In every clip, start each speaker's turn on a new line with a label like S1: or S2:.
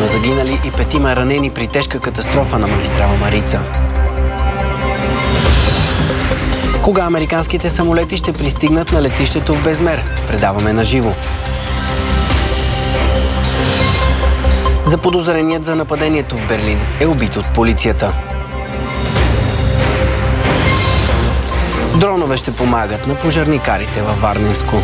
S1: Трима загинали и 5 ранени при тежка катастрофа на магистрала Марица. Кога американските самолети ще пристигнат на летището в Безмер? Предаваме на живо. Заподозреният за нападението в Берлин е убит от полицията. Дронове ще помагат на пожарникарите във Варненско.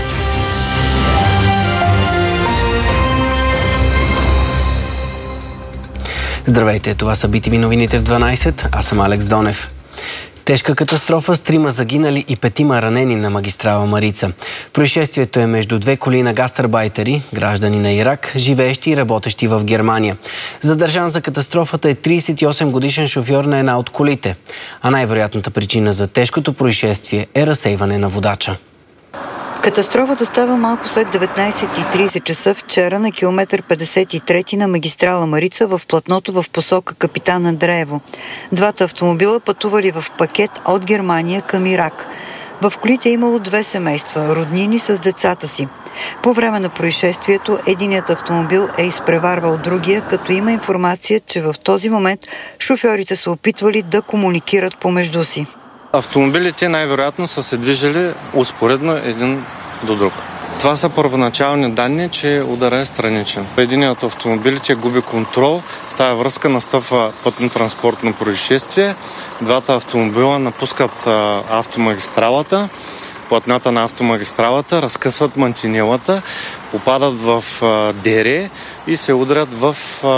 S1: Здравейте, това са BTV новините в 12. Аз съм Алекс Донев. Тежка катастрофа с 3 загинали и 5 ранени на магистрала Марица. Происшествието е между 2 коли на гастарбайтери, граждани на Ирак, живеещи и работещи в Германия. Задържан за катастрофата е 38-годишен шофьор на една от колите. А най-вероятната причина за тежкото происшествие е разсейване на водача.
S2: Катастрофата става малко след 19:30 часа вчера на километър 53 на магистрала Марица в платното в посока Капитан Андреево. Двата автомобила пътували в пакет от Германия към Ирак. В колите е имало 2 семейства, роднини с децата си. По време на происшествието единият автомобил е изпреварвал другия, като има информация, че в този момент шофьорите са опитвали да комуникират помежду си.
S3: Автомобилите най-вероятно са се движили успоредно един до друг. Това са първоначални данни, че удара е страничен. Единият от автомобилите губи контрол, в тая връзка настъпва пътно-транспортно происшествие. Двата автомобила напускат автомагистралата, платната на автомагистралата, разкъсват мантинелата, попадат в дере и се удрят в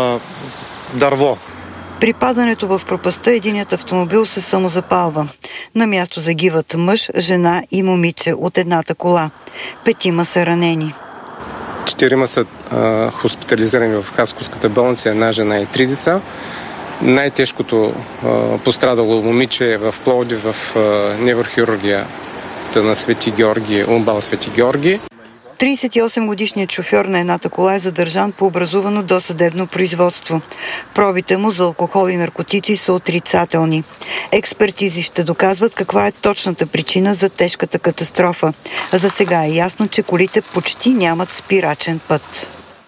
S3: дърво.
S2: При падането в пропастта единият автомобил се самозапалва. На място загиват мъж, жена и момиче от едната кола. 5 са ранени.
S4: 4 са хоспитализирани в Хасковската болница, една жена и 3 деца. Най-тежкото пострадало момиче е в Пловдив в неврохирургията на Свети Георги, УМБАЛ Свети Георги.
S2: 38-годишният шофьор на едната кола е задържан по образувано досъдебно производство. Пробите му за алкохол и наркотици са отрицателни. Експертизи ще доказват каква е точната причина за тежката катастрофа. За сега е ясно, че колите почти нямат спирачен път.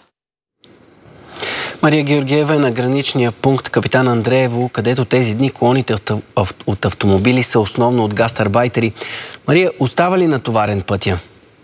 S1: Мария Георгиева е на граничния пункт Капитан Андреево, където тези дни колоните от автомобили са основно от гастарбайтери. Мария, остава ли натоварен пътя?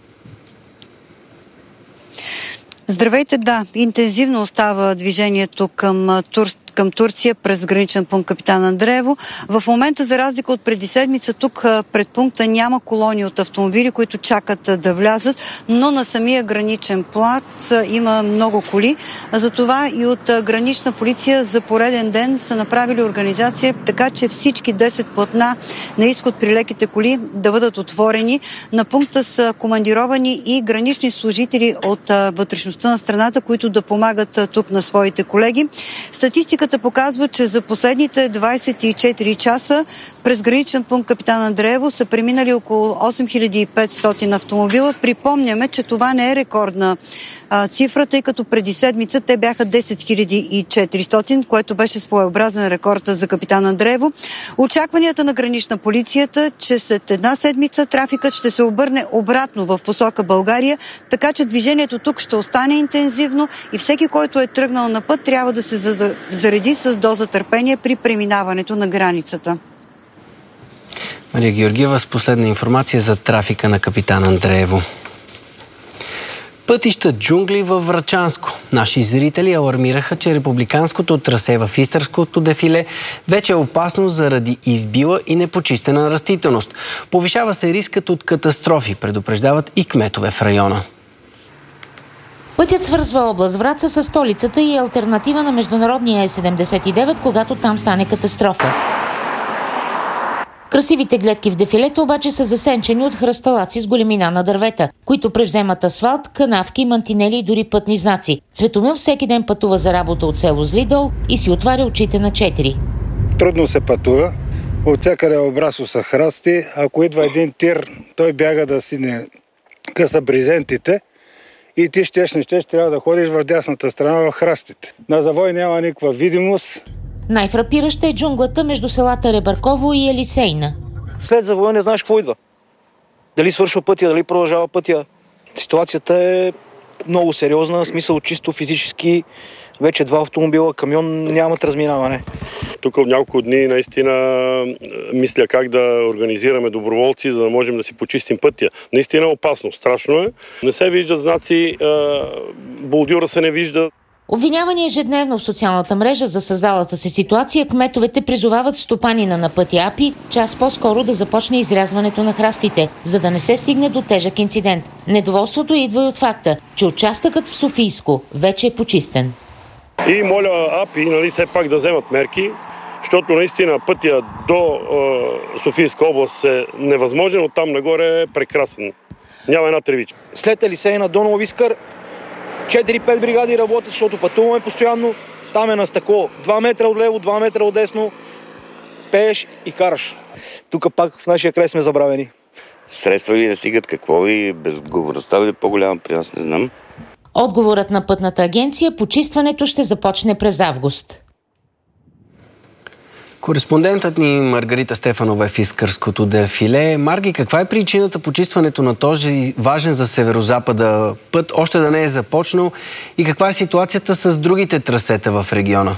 S2: Здравейте, да. Интензивно остава движението към Турция през граничен пункт Капитан Андреево. В момента, за разлика от преди седмица, тук пред пункта няма колони от автомобили, които чакат да влязат, но на самия граничен плат има много коли. Затова и от гранична полиция за пореден ден са направили организация, така че всички 10 платна на изход при леките коли да бъдат отворени. На пункта са командировани и гранични служители от вътрешността на страната, които да помагат тук на своите колеги. Статистиката показва, че за последните 24 часа през граничен пункт Капитан Андреево са преминали около 8500 автомобила. Припомняме, че това не е рекордна цифра, тъй като преди седмица те бяха 10400, което беше своеобразен рекорд за Капитан Андреево. Очакванията на гранична полицията, че след една седмица трафикът ще се обърне обратно в посока България, така че движението тук ще остане интензивно и всеки, който е тръгнал на път, трябва да се зареди с доза търпение при преминаването на границата.
S1: Мария Георгиева с последна информация за трафика на Капитан Андреево. Пътища джунгли във Врачанско. Наши зрители алармираха, че републиканското трасе в Истърското дефиле вече е опасно заради избила и непочистена растителност. Повишава се рискът от катастрофи, предупреждават и кметове в района.
S5: Пътят свързва област Враца с столицата и е алтернатива на международния Е79, когато там стане катастрофа. Красивите гледки в дефилето обаче са засенчени от хръсталаци с големина на дървета, които превземат асфалт, канавки, мантинели и дори пътни знаци. Цветомил всеки ден пътува за работа от село Злидол и си отваря очите на 4.
S6: Трудно се пътува. От всякъде обрасо са храсти. Ако идва един тир, той бяга да си не къса брезентите и ти щеш трябва да ходиш в дясната страна в храстите. На завой няма никаква видимост.
S5: Най-фрапираща е джунглата между селата Ребърково и Елисейна.
S7: След завоя не знаеш какво идва. Дали свършва пътя, дали продължава пътя. Ситуацията е много сериозна, в смисъл чисто физически вече 2 автомобила, камион нямат разминаване.
S8: Тук от няколко дни наистина мисля как да организираме доброволци, за да можем да си почистим пътя. Наистина е опасно, страшно е. Не се виждат знаци, бордюра се не вижда.
S5: Обвинявани ежедневно в социалната мрежа за създалата се ситуация, кметовете призовават стопанина на пътя АПИ час по-скоро да започне изрязването на храстите, за да не се стигне до тежък инцидент. Недоволството идва и от факта, че участъкът в Софийско вече е почистен.
S8: И моля АПИ, все пак да вземат мерки, защото наистина пътя до Софийска област е невъзможен, оттам нагоре е прекрасен. Няма една тревичка.
S7: След Елисейна до Нови Искър 4-5 бригади работят, защото пътуваме постоянно. Там е на стъкло 2 метра отляво, 2 метра отдесно. Пееш и караш. Тук пак в нашия край сме забравени.
S9: Средства ви не стигат, какво и безотговорността е по-голяма при нас, не знам.
S5: Отговорът на пътната агенция: почистването ще започне през август.
S1: Кореспондентът ни Маргарита Стефанова е в Искърското дефиле. Марги, каква е причината почистването на този важен за северозапада път още да не е започнал и каква е ситуацията с другите трасета в региона?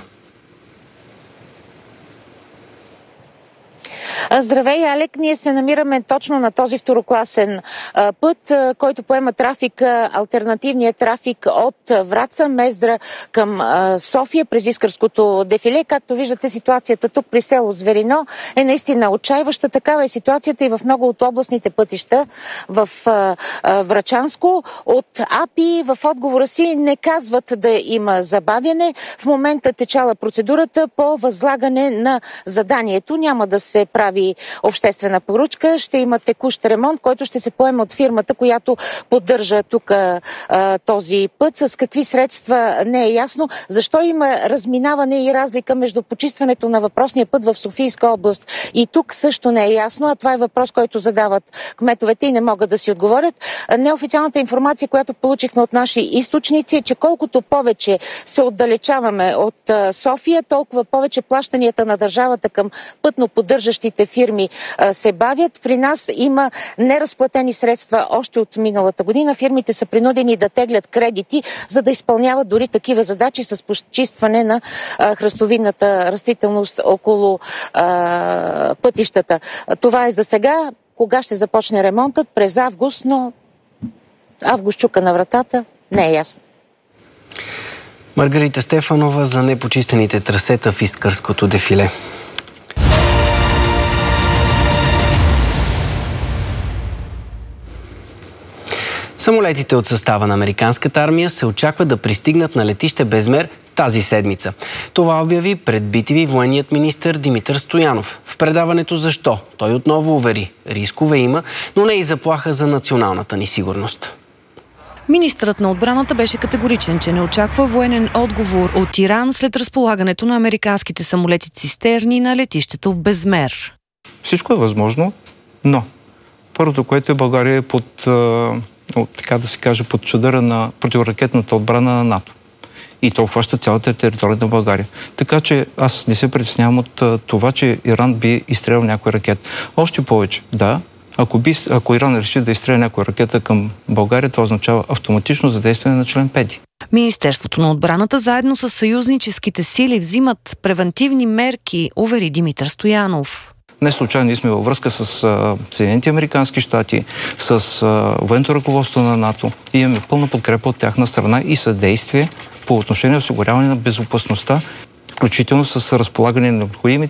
S5: Здравей, Алек! Ние се намираме точно на този второкласен път, който поема трафик, алтернативният трафик от Враца, Мездра към София през Искърското дефиле. Както виждате, ситуацията тук при село Зверино е наистина отчаиваща. Такава е ситуацията и в много от областните пътища в Врачанско. От АПИ в отговора си не казват да има забавяне. В момента течала процедурата по възлагане на заданието. Няма да се прави обществена поръчка, ще има текущ ремонт, който ще се поема от фирмата, която поддържа тук този път. С какви средства не е ясно. Защо има разминаване и разлика между почистването на въпросния път в Софийска област и тук също не е ясно, а това е въпрос, който задават кметовете и не могат да си отговорят. Неофициалната информация, която получихме от наши източници, е, че колкото повече се отдалечаваме от София, толкова повече плащанията на държавата към пътно поддържащите фирми се бавят. При нас има неразплатени средства още от миналата година. Фирмите са принудени да теглят кредити, за да изпълняват дори такива задачи с почистване на храстовидната растителност около пътищата. Това е за сега. Кога ще започне ремонтът? През август, но август чука на вратата. Не е ясно.
S1: Маргарита Стефанова за непочистените трасета в Искърското дефиле. Самолетите от състава на американската армия се очаква да пристигнат на летище Безмер тази седмица. Това обяви пред BTV военният министър Димитър Стоянов. В предаването "Защо?" той отново увери: рискове има, но не и заплаха за националната ни сигурност.
S10: Министърът на отбраната беше категоричен, че не очаква военен отговор от Иран след разполагането на американските самолети цистерни на летището в Безмер.
S11: Всичко е възможно, но първото, което е, България е под, така да се каже, под чадъра на противоракетната отбрана на НАТО. И то обхваща цялата територия на България. Така че аз не се притеснявам от това, че Иран би изстрелял някоя ракета. Още повече, да, ако Иран реши да изстреля някоя ракета към България, това означава автоматично задействане на член 5.
S10: Министерството на отбраната заедно с съюзническите сили взимат превентивни мерки, увери Димитър Стоянов.
S11: Не случайно ние сме във връзка с Съединените американски щати, с военното ръководство на НАТО и имаме пълна подкрепа от тяхна страна и съдействие по отношение осигуряване на безопасността, включително с разполагане на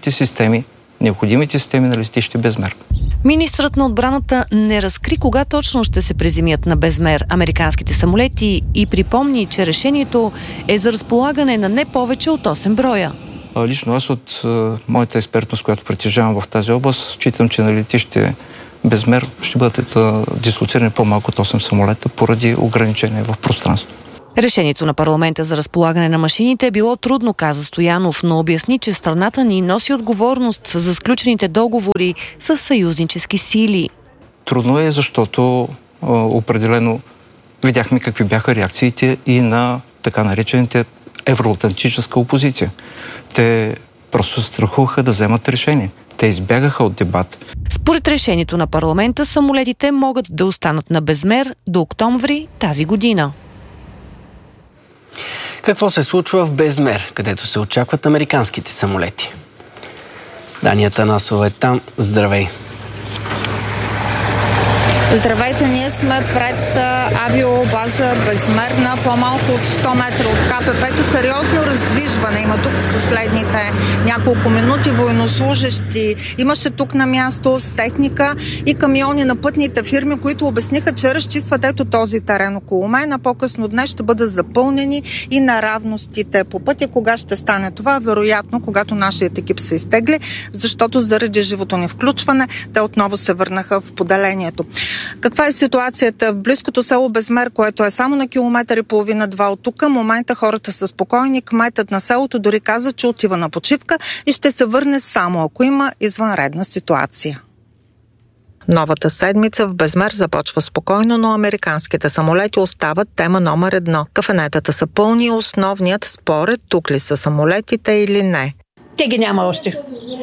S11: необходимите системи на летище Безмер.
S10: Министърът на отбраната не разкри кога точно ще се приземят на Безмер американските самолети и припомни, че решението е за разполагане на не повече от 8 броя.
S11: Лично аз от моята експертност, която притежавам в тази област, считам, че на летище Безмер ще бъдат дислоцирани по-малко от 8 самолета поради ограничение в пространство.
S10: Решението на парламента за разполагане на машините е било трудно, каза Стоянов, но обясни, че страната ни носи отговорност за сключените договори с съюзнически сили.
S11: Трудно е, защото определено видяхме какви бяха реакциите и на така наречените евроатлантическа опозиция. Те просто се страхуваха да вземат решение. Те избягаха от дебат.
S10: Според решението на парламента, самолетите могат да останат на Безмер до октомври тази година.
S1: Какво се случва в Безмер, където се очакват американските самолети? Дания Танасова е там. Здравей!
S12: Здравейте, ние сме пред авиобаза Безмер на по-малко от 100 метра от КПП-то. Сериозно раздвижване има тук в последните няколко минути. Военнослужещи имаше тук на място с техника и камиони на пътните фирми, които обясниха, че разчистват ето този терен около мен. По-късно днес ще бъдат запълнени и неравностите по пътя. Кога ще стане това? Вероятно, когато нашият екип се изтегли, защото заради живото ни включване, те отново се върнаха в поделението. Каква е ситуацията в близкото село Безмер, което е само на километър и половина-два от тук? В момента хората са спокойни. Кметът на селото дори каза, че отива на почивка и ще се върне само ако има извънредна ситуация. Новата седмица в Безмер започва спокойно, но американските самолети остават тема номер 1. Кафенетата са пълни и основният спор е тук ли са самолетите или не.
S13: Те ги няма още.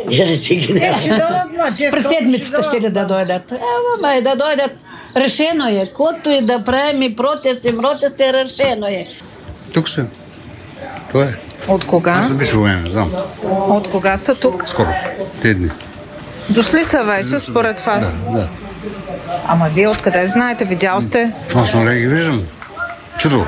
S13: През седмицата ще ли да дойдат? Да дойдат. Решено е. Който и да правим и протести, решено е.
S14: Тук са. Това е.
S12: От кога?
S14: Аз съм биш военен, не знам.
S12: От кога са тук?
S14: Скоро. 5 дни.
S12: Дошли са вече, според вас?
S14: Да.
S12: Ама вие откъде знаете? Видял сте?
S14: Аз не ги виждам. Чудо.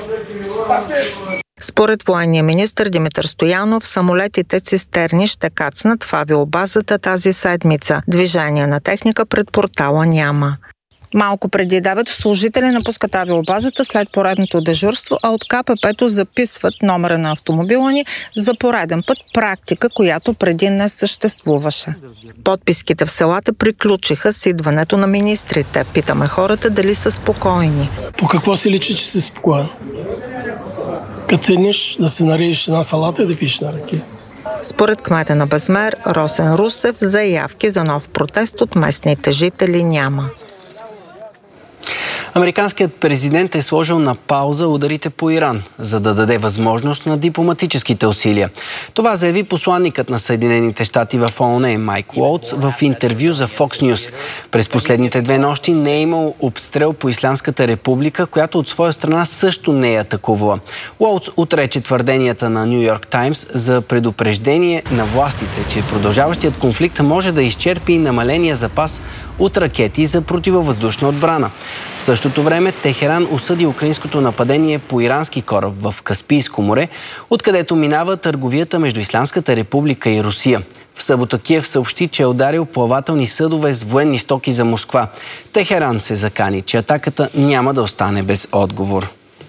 S12: Според военния министър Димитър Стоянов, самолетите цистерни ще кацнат в авиобазата тази седмица. Движение на техника пред портала няма. Малко преди 9 служители напускат авиобазата след поредното дежурство, а от КПП-то записват номера на автомобила ни за пореден път, практика, която преди не съществуваше. Подписките в селата приключиха с идването на министрите. Питаме хората дали са спокойни.
S15: По какво се личи, че си спокоен? Като седнеш да се наредиш една салата и да пиеш на ръки.
S12: Според кмета на Безмер, Росен Русев, заявки за нов протест от местните жители няма.
S1: Американският президент е сложил на пауза ударите по Иран, за да даде възможност на дипломатическите усилия. Това заяви посланникът на Съединените щати в ООН Майк Уолтс в интервю за Fox News. През последните 2 нощи не е имал обстрел по Ислямската република, която от своя страна също не е атакувала. Уолтс отрече твърденията на Ню Йорк Таймс за предупреждение на властите, че продължаващият конфликт може да изчерпи намаления запас от ракети за противовъздушна отбрана. В същото време Техеран осъди украинското нападение по ирански кораб в Каспийско море, откъдето минава търговията между Ислямската република и Русия. В събота Киев съобщи, че е ударил плавателни съдове с военни стоки за Москва. Техеран се закани, че атаката няма да остане без отговор.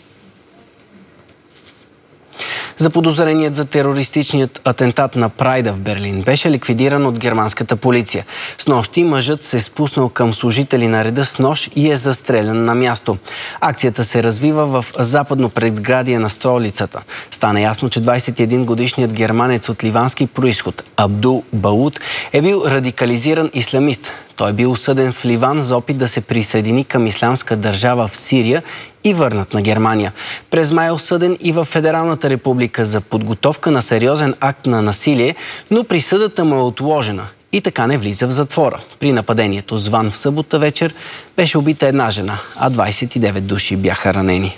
S1: Заподозреният за терористичният атентат на Прайда в Берлин беше ликвидиран от германската полиция. Снощи мъжът се е спуснал към служители на реда с нож и е застрелян на място. Акцията се развива в западно предградие на столицата. Стана ясно, че 21-годишният германец от ливански произход Абдул Бауд е бил радикализиран ислямист. Той е бил осъден в Ливан за опит да се присъедини към ислямска държава в Сирия и върнат на Германия. През май е осъден и в Федералната република за подготовка на сериозен акт на насилие, но присъдата му е отложена и така не влиза в затвора. При нападението с Ван в събота вечер беше убита една жена, а 29 души бяха ранени.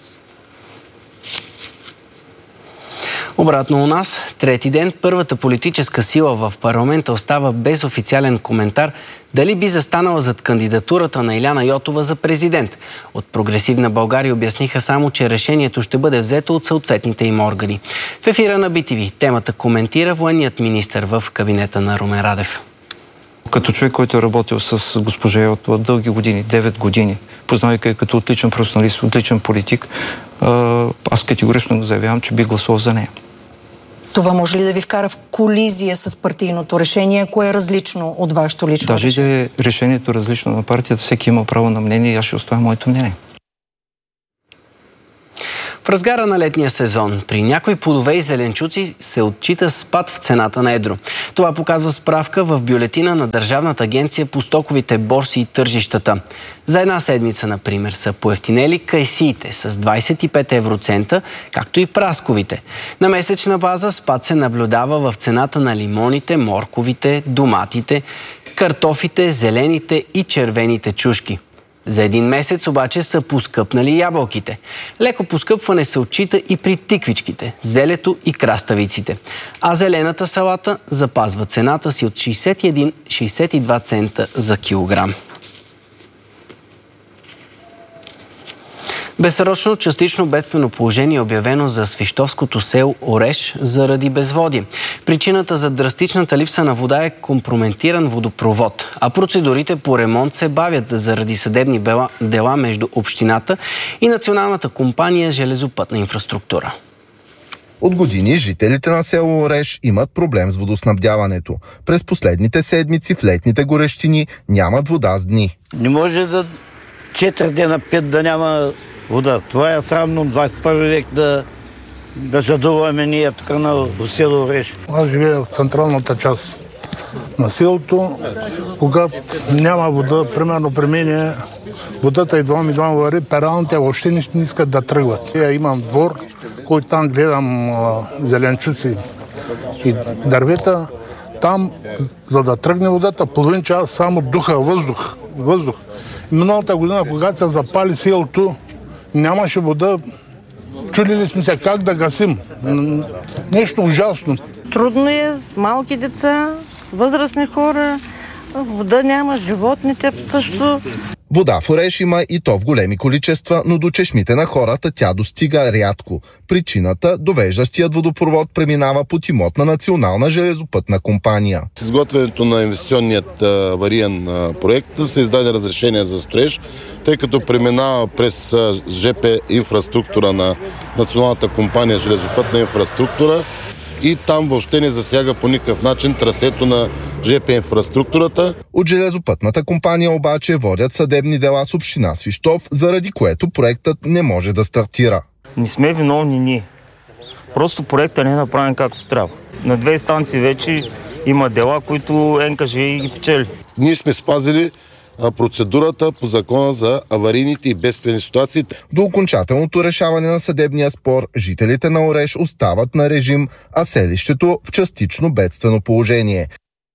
S1: Обратно у нас, трети ден, първата политическа сила в парламента остава без официален коментар дали би застанала зад кандидатурата на Иляна Йотова за президент. От Прогресивна България обясниха само, че решението ще бъде взето от съответните им органи. В ефира на BTV темата коментира военният министър в кабинета на Румен Радев.
S11: Като човек, който е работил с госпожа Йотова дълги години, 9 години, познавайки я като отличен професионалист, отличен политик, аз категорично го заявявам, че би гласувал за нея.
S16: Това може ли да ви вкара в колизия с партийното решение, кое е различно от вашето лично
S11: Даже
S16: решение?
S11: Даже да е решението различно на партията, всеки има право на мнение и аз ще оставя моето мнение.
S1: В разгара на летния сезон при някои плодове и зеленчуци се отчита спад в цената на едро. Това показва справка в бюлетина на Държавната агенция по стоковите борси и тържищата. За една седмица, например, са поевтинели кайсиите с 25 евроцента, както и прасковите. На месечна база спад се наблюдава в цената на лимоните, морковите, доматите, картофите, зелените и червените чушки. За един месец обаче са поскъпнали ябълките. Леко поскъпване се отчита и при тиквичките, зелето и краставиците. А зелената салата запазва цената си от 61-62 цента за килограм. Безсрочно частично бедствено положение е обявено за свищовското село Ореш заради безводие. Причината за драстичната липса на вода е компрометиран водопровод, а процедурите по ремонт се бавят заради съдебни дела между общината и Националната компания Железопътна инфраструктура.
S17: От години жителите на село Ореш имат проблем с водоснабдяването. През последните седмици в летните горещини нямат вода с дни.
S18: Не може да 4 дена, 5 да няма вода. Това е срамно 21 век да жадуваме ние тук на село Ореш.
S6: Аз живея в централната част на селото. Когато няма вода, примерно при мен водата идва вари, пералните въобще не искат да тръгват. Я имам двор, който там гледам зеленчуци и дървета. Там, за да тръгне водата, половин час само духа въздух. Миналата година, когато се запали селото, нямаше вода. Чудили сме се как да гасим. Нещо ужасно.
S19: Трудно е, малки деца, възрастни хора, вода няма, животните също.
S17: Вода в Ореш има и то в големи количества, но до чешмите на хората тя достига рядко. Причината – довеждащият водопровод преминава под имот на Национална железопътна компания.
S20: С изготвянето на инвестиционният авариен проект се издаде разрешение за строеж, тъй като преминава през ЖП инфраструктура на Националната компания Железопътна инфраструктура и там въобще не засяга по никакъв начин трасето на ЖП инфраструктурата.
S17: От Железопътната компания обаче водят съдебни дела с община Свищов, заради което проектът не може да стартира.
S21: Не сме виновни ние. Просто проектът не е направен както трябва. На 2 станции вече има дела, които НКЖ ги печели.
S20: Ние сме спазили процедурата по закона за аварийните и бедствени ситуации.
S17: До окончателното решаване на съдебния спор, жителите на Ореш остават на режим, а селището в частично бедствено положение.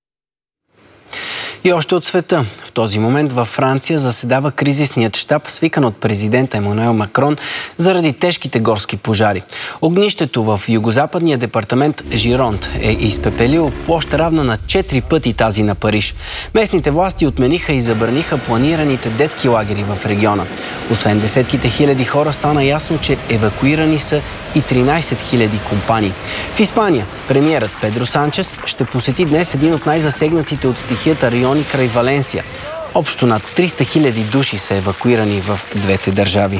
S1: И още от света. В този момент във Франция заседава кризисният щаб, свикан от президента Емануел Макрон заради тежките горски пожари. Огнището в югозападния департамент Жиронт е изпепелило площ равна на 4 пъти тази на Париж. Местните власти отмениха и забраниха планираните детски лагери в региона. Освен десетките хиляди хора, стана ясно, че евакуирани са и 13 000 компании. В Испания премиерът Педро Санчес ще посети днес един от най-засегнатите от стихията райони край Валенсия. Общо над 300 000 души са евакуирани в двете държави.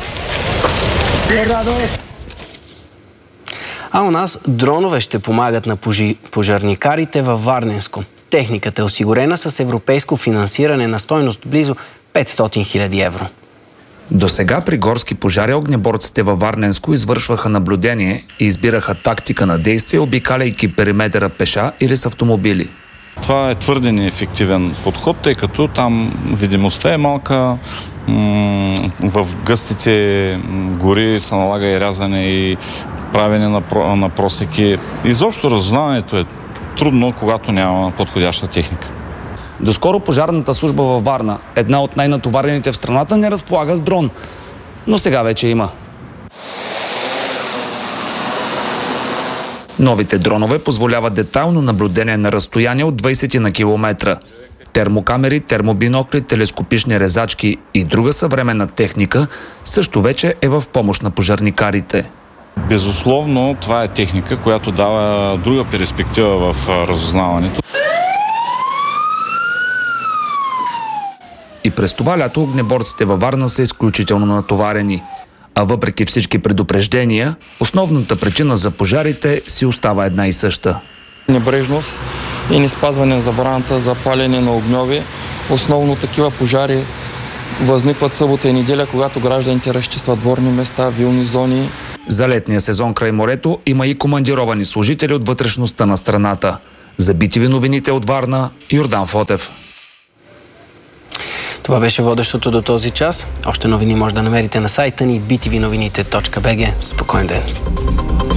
S1: А у нас дронове ще помагат на пожарникарите във Варненско. Техниката е осигурена с европейско финансиране на стойност близо 500 000 евро.
S22: До сега при горски пожари огнеборците във Варненско извършваха наблюдение и избираха тактика на действие, обикаляйки периметъра пеша или с автомобили.
S23: Това е твърде неефективен подход, тъй като там видимостта е малка, в гъстите гори се налага и рязане и правене на просеки. Изобщо разузнаването е трудно, когато няма подходяща техника.
S22: Доскоро пожарната служба във Варна, една от най-натоварените в страната, не разполага с дрон. Но сега вече има. Новите дронове позволяват детайлно наблюдение на разстояние от 20 на километра. Термокамери, термобинокли, телескопични резачки и друга съвременна техника също вече е в помощ на пожарникарите.
S23: Безусловно, това е техника, която дава друга перспектива в разузнаването.
S22: И през това лято огнеборците във Варна са изключително натоварени. А въпреки всички предупреждения, основната причина за пожарите си остава една и съща.
S24: Небрежност и неспазване на забраната за палене на огньови. Основно такива пожари възникват събота и неделя, когато гражданите разчистват дворни места, вилни зони.
S22: За летния сезон край морето има и командировани служители от вътрешността на страната. За BTV новините от Варна, Йордан Фотев.
S1: Това беше водещото до този час. Още новини може да намерите на сайта ни btvnovinite.bg. Спокоен ден!